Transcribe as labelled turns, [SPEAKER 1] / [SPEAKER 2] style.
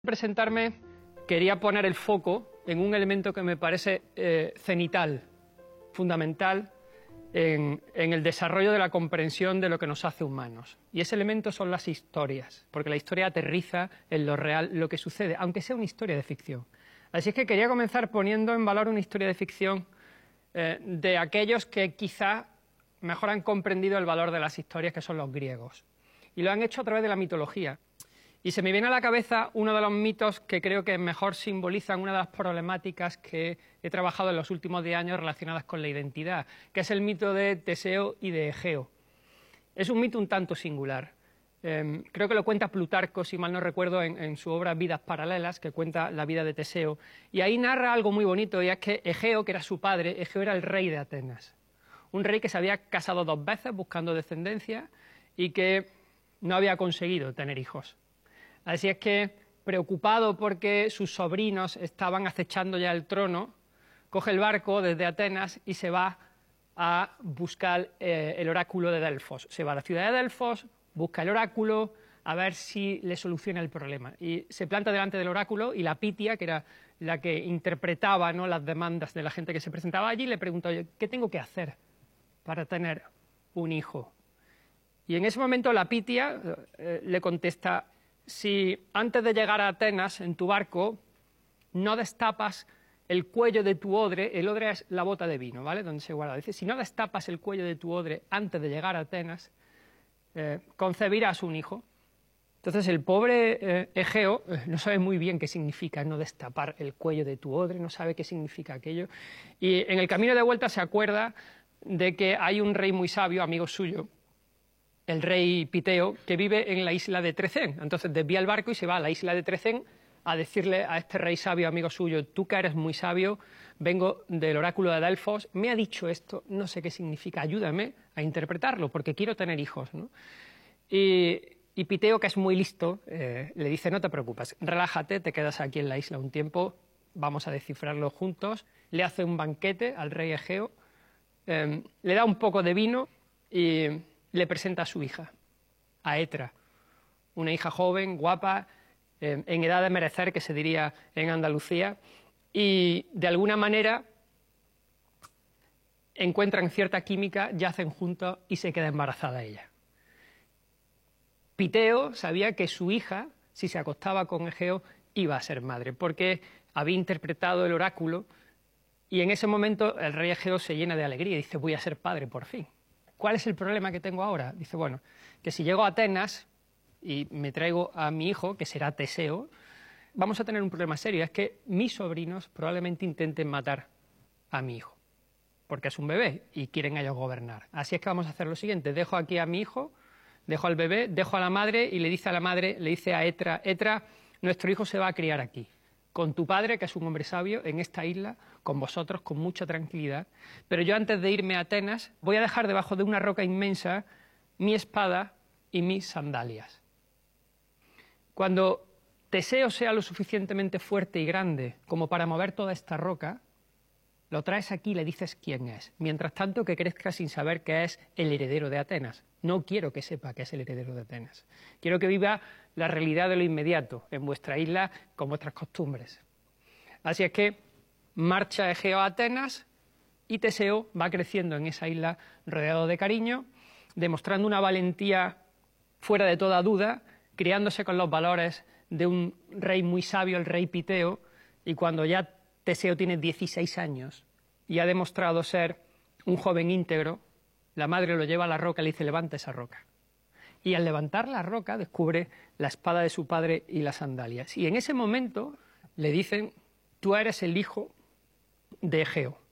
[SPEAKER 1] Presentarme, quería poner el foco en un elemento que me parece cenital, fundamental en el desarrollo de la comprensión de lo que nos hace humanos. Y ese elemento son las historias, porque la historia aterriza en lo real, lo que sucede, aunque sea una historia de ficción. Así es que quería comenzar poniendo en valor una historia de ficción de aquellos que quizá mejor han comprendido el valor de las historias, que son los griegos. Y lo han hecho a través de la mitología. Y se me viene a la cabeza uno de los mitos que creo que mejor simbolizan una de las problemáticas que he trabajado en los últimos 10 años relacionadas con la identidad, que es el mito de Teseo y de Egeo. Es un mito un tanto singular. Creo que lo cuenta Plutarco, si mal no recuerdo, en su obra Vidas Paralelas, que cuenta la vida de Teseo. Y ahí narra algo muy bonito, y es que Egeo, que era su padre, Egeo era el rey de Atenas. Un rey que se había casado 2 veces buscando descendencia y que no había conseguido tener hijos. Así es que, preocupado porque sus sobrinos estaban acechando ya el trono, coge el barco desde Atenas y se va a buscar el oráculo de Delfos. Se va a la ciudad de Delfos, busca el oráculo, a ver si le soluciona el problema. Y se planta delante del oráculo y la Pitia, que era la que interpretaba, ¿no?, las demandas de la gente que se presentaba allí, le pregunta: oye, ¿qué tengo que hacer para tener un hijo? Y en ese momento la Pitia le contesta: si antes de llegar a Atenas, en tu barco, no destapas el cuello de tu odre, el odre es la bota de vino, ¿vale?, donde se guarda. Dice: si no destapas el cuello de tu odre antes de llegar a Atenas, concebirás un hijo. Entonces el pobre Egeo no sabe muy bien qué significa no destapar el cuello de tu odre, no sabe qué significa aquello. Y en el camino de vuelta se acuerda de que hay un rey muy sabio, amigo suyo, el rey Piteo, que vive en la isla de Trecén. Entonces desvía el barco y se va a la isla de Trecén a decirle a este rey sabio, amigo suyo: tú que eres muy sabio, vengo del oráculo de Delfos, me ha dicho esto, no sé qué significa, ayúdame a interpretarlo, porque quiero tener hijos, ¿no? Y Piteo, que es muy listo, le dice: no te preocupes, relájate, te quedas aquí en la isla un tiempo, vamos a descifrarlo juntos. Le hace un banquete al rey Egeo, le da un poco de vino y le presenta a su hija, a Etra, una hija joven, guapa, en edad de merecer, que se diría en Andalucía, y de alguna manera encuentran cierta química, yacen juntos y se queda embarazada ella. Piteo sabía que su hija, si se acostaba con Egeo, iba a ser madre, porque había interpretado el oráculo, y en ese momento el rey Egeo se llena de alegría y dice: voy a ser padre por fin. ¿Cuál es el problema que tengo ahora? Dice: bueno, que si llego a Atenas y me traigo a mi hijo, que será Teseo, vamos a tener un problema serio. Es que mis sobrinos probablemente intenten matar a mi hijo, porque es un bebé y quieren ellos gobernar. Así es que vamos a hacer lo siguiente: dejo aquí a mi hijo, dejo al bebé, dejo a la madre, y le dice a la madre, le dice a Etra: Etra, nuestro hijo se va a criar aquí, con tu padre, que es un hombre sabio, en esta isla, con vosotros, con mucha tranquilidad. Pero yo, antes de irme a Atenas, voy a dejar debajo de una roca inmensa mi espada y mis sandalias. Cuando Teseo sea lo suficientemente fuerte y grande como para mover toda esta roca, lo traes aquí y le dices quién es. Mientras tanto, que crezca sin saber que es el heredero de Atenas. No quiero que sepa que es el heredero de Atenas. Quiero que viva la realidad de lo inmediato, en vuestra isla, con vuestras costumbres. Así es que marcha Egeo a Atenas y Teseo va creciendo en esa isla rodeado de cariño, demostrando una valentía fuera de toda duda, criándose con los valores de un rey muy sabio, el rey Piteo, y cuando ya Teseo tiene 16 años y ha demostrado ser un joven íntegro, la madre lo lleva a la roca y le dice: levanta esa roca. Y al levantar la roca descubre la espada de su padre y las sandalias. Y en ese momento le dicen: tú eres el hijo de Egeo.